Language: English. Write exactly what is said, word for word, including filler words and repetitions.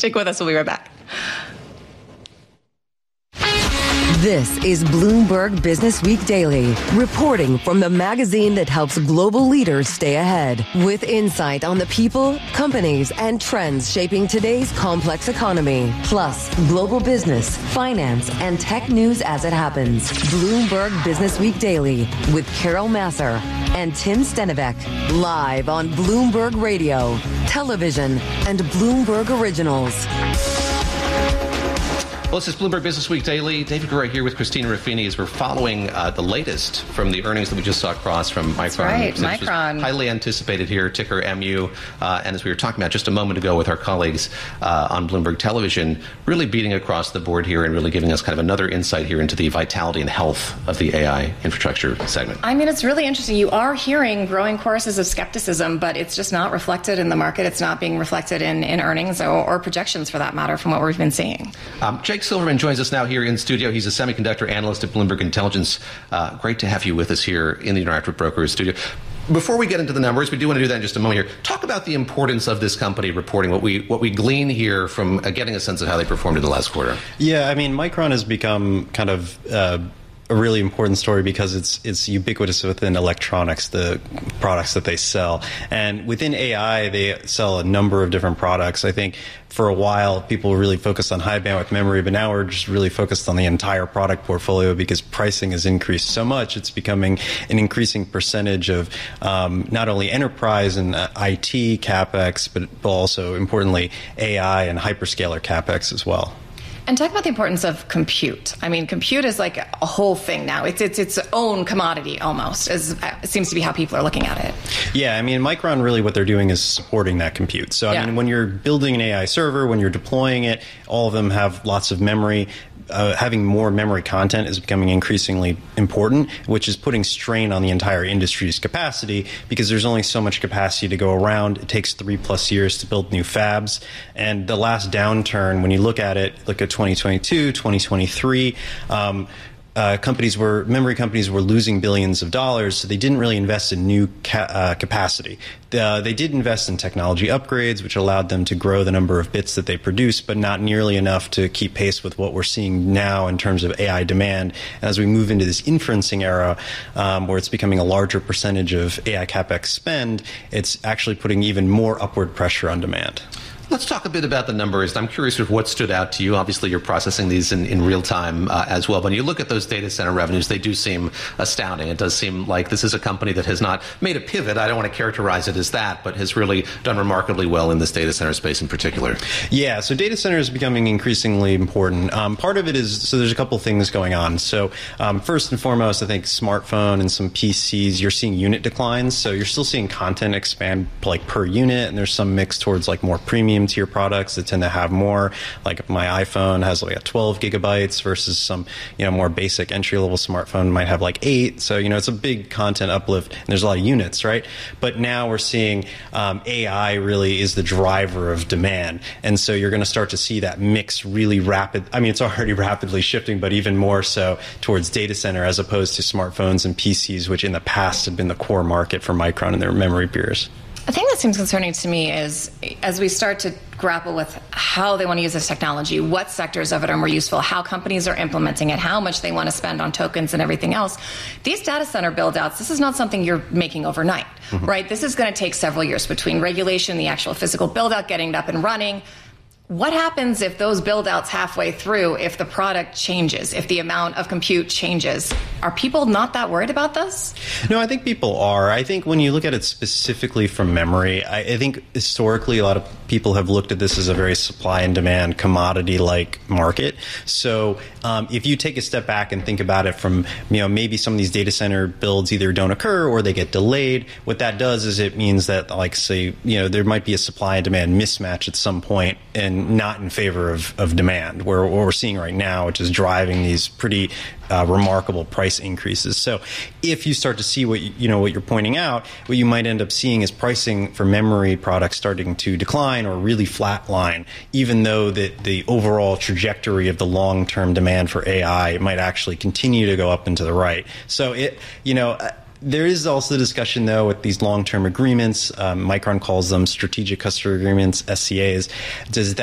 Stick with us. We'll be right back. This is Bloomberg Business Week Daily, reporting from the magazine that helps global leaders stay ahead, with insight on the people, companies, and trends shaping today's complex economy, plus global business, finance, and tech news as it happens. Bloomberg Business Week Daily with Carol Massar and Tim Stenivek, live on Bloomberg Radio, television, and Bloomberg Originals. Well, this is Bloomberg Business Week Daily. David Gura here with Christina Ruffini as we're following uh, the latest from the earnings that we just saw across from Micron. That's right, Micron. Highly anticipated here, ticker M U. Uh, and as we were talking about just a moment ago with our colleagues uh, on Bloomberg Television, really beating across the board here and really giving us kind of another insight here into the vitality and health of the A I infrastructure segment. I mean, it's really interesting. You are hearing growing choruses of skepticism, but it's just not reflected in the market. It's not being reflected in, in earnings or, or projections, for that matter, from what we've been seeing. Um, Jake Silverman joins us now here in studio. He's a semiconductor analyst at Bloomberg Intelligence. Uh, great to have you with us here in the Interact with Brokers studio. Before we get into the numbers, we do want to do that in just a moment here. Talk about the importance of this company reporting, what we what we glean here from uh, getting a sense of how they performed in the last quarter. Yeah, I mean, Micron has become kind of uh, a really important story because it's it's ubiquitous within electronics, the products that they sell. And within A I, they sell a number of different products. I think for a while, people were really focused on high bandwidth memory, but now we're just really focused on the entire product portfolio because pricing has increased so much. It's becoming an increasing percentage of um, not only enterprise and uh, I T CapEx, but, but also importantly, A I and hyperscaler CapEx as well. And talk about the importance of compute. I mean, compute is like a whole thing now. It's it's its own commodity almost, as it seems to be how people are looking at it. Yeah, I mean, Micron really what they're doing is supporting that compute. So, I yeah. mean, when you're building an A I server, when you're deploying it, all of them have lots of memory. Uh, having more memory content is becoming increasingly important, which is putting strain on the entire industry's capacity because there's only so much capacity to go around. It takes three plus years to build new fabs. And the last downturn, when you look at it, look at twenty twenty-two, twenty twenty-three, um, Uh, companies were memory companies were losing billions of dollars, so they didn't really invest in new ca- uh, capacity. Uh, they did invest in technology upgrades, which allowed them to grow the number of bits that they produce, but not nearly enough to keep pace with what we're seeing now in terms of A I demand. And as we move into this inferencing era, um, where it's becoming a larger percentage of A I CapEx spend, it's actually putting even more upward pressure on demand. Let's talk a bit about the numbers. I'm curious of what stood out to you. Obviously, you're processing these in, in real time uh, as well. When you look at those data center revenues, they do seem astounding. It does seem like this is a company that has not made a pivot. I don't want to characterize it as that, but has really done remarkably well in this data center space in particular. Yeah, so data center is becoming increasingly important. Um, part of it is, so there's a couple things going on. So um, first and foremost, I think smartphone and some P Cs, you're seeing unit declines. So you're still seeing content expand like per unit, and there's some mix towards like more premium tier products that tend to have more. Like my iPhone has like twelve gigabytes versus some, you know, more basic entry level smartphone might have like eight. So, you know, it's a big content uplift and there's a lot of units, right? But now we're seeing um, A I really is the driver of demand. And so you're going to start to see that mix really rapid. I mean, it's already rapidly shifting, but even more so towards data center as opposed to smartphones and P Cs, which in the past have been the core market for Micron and their memory peers. The thing that seems concerning to me is as we start to grapple with how they want to use this technology, what sectors of it are more useful, how companies are implementing it, how much they want to spend on tokens and everything else. These data center build-outs, this is not something you're making overnight, mm-hmm. right? This is going to take several years between regulation, the actual physical build-out, getting it up and running. What happens if those build-outs halfway through, if the product changes, if the amount of compute changes? Are people not that worried about this? No, I think people are. I think when you look at it specifically from memory, I, I think historically a lot of people have looked at this as a very supply and demand commodity-like market. So um, if you take a step back and think about it from, you know, maybe some of these data center builds either don't occur or they get delayed, what that does is it means that, like, say, you know, there might be a supply and demand mismatch at some point and not in favor of, of demand, where what we're seeing right now, which is driving these pretty uh, remarkable price increases. So if you start to see what you, you know what you're pointing out, what you might end up seeing is pricing for memory products starting to decline or really flatline, even though the, the overall trajectory of the long-term demand for A I might actually continue to go up and to the right. So it, you know, there is also discussion, though, with these long-term agreements. Um, Micron calls them strategic customer agreements, S C As. Does that